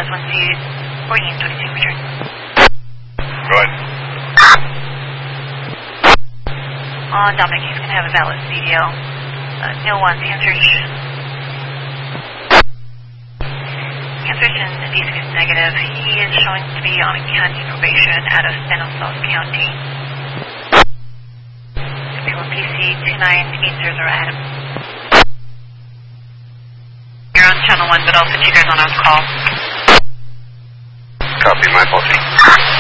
1C, bringing 26 return. Go ahead. On Dominic, he's going to have a valid CDL. No one's insertion. Insertion D6 is negative. He is showing to be on a county probation out of Stanislaus County. PC 29800 Adam. You're on channel 1, but I'll put you guys on call. Copy, my faulty.